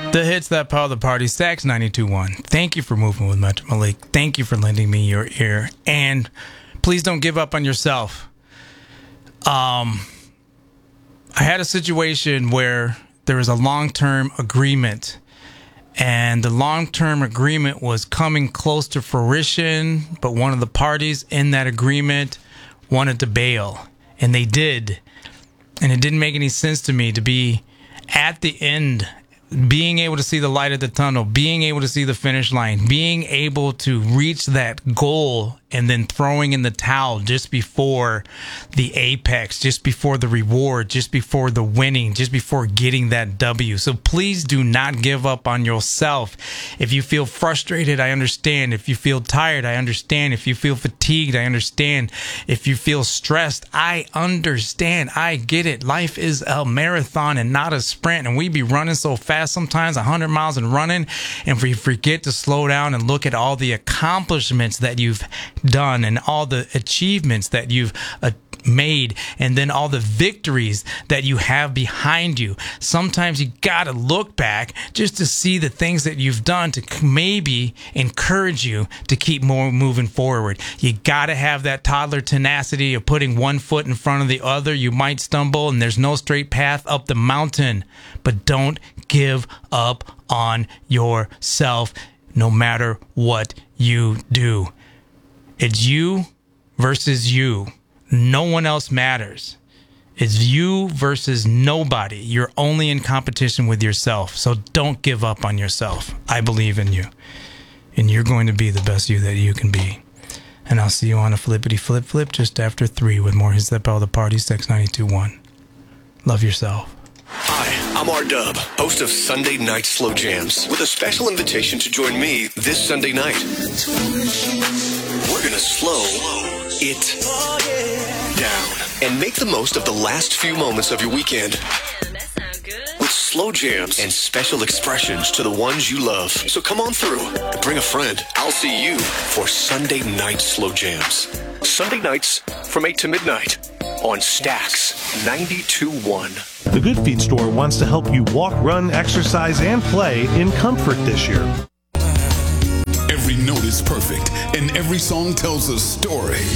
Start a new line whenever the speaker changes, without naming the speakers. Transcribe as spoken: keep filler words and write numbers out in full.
The hits that power the party, Stacks ninety-two point one. Thank you for moving with Metro Malik. Thank you for lending me your ear. And please don't give up on yourself. Um, I had a situation where there was a long-term agreement, and the long-term agreement was coming close to fruition, but one of the parties in that agreement wanted to bail, and they did. And it didn't make any sense to me to be at the end, being able to see the light at the tunnel, being able to see the finish line, being able to reach that goal, and then throwing in the towel just before the apex, just before the reward, just before the winning, just before getting that W. So please do not give up on yourself. If you feel frustrated, I understand. If you feel tired, I understand. If you feel fatigued, I understand. If you feel stressed, I understand. I get it. Life is a marathon and not a sprint, and we be running so fast sometimes, one hundred miles and running, and we forget to slow down and look at all the accomplishments that you've done and all the achievements that you've uh, made, and then all the victories that you have behind you. Sometimes you gotta look back just to see the things that you've done to maybe encourage you to keep more moving forward. You gotta have that toddler tenacity of putting one foot in front of the other. You might stumble and there's no straight path up the mountain, but don't give up on yourself no matter what you do. It's you versus you. No one else matters. It's you versus nobody. You're only in competition with yourself. So don't give up on yourself. I believe in you. And you're going to be the best you that you can be. And I'll see you on a flippity flip flip just after three with more hits that power the party. Stacks ninety-two point one. Love yourself.
Hi, I'm R-Dub, host of Sunday Night Slow Jams, with a special invitation to join me this Sunday night. We're gonna slow it down and make the most of the last few moments of your weekend. With slow jams and special expressions to the ones you love. So come on through and bring a friend. I'll see you for Sunday Night Slow Jams. Sunday nights from eight to midnight on Stacks ninety-two point one.
The Good Feet store wants to help you walk, run, exercise, and play in comfort this year.
Every note is perfect, and every song tells a story.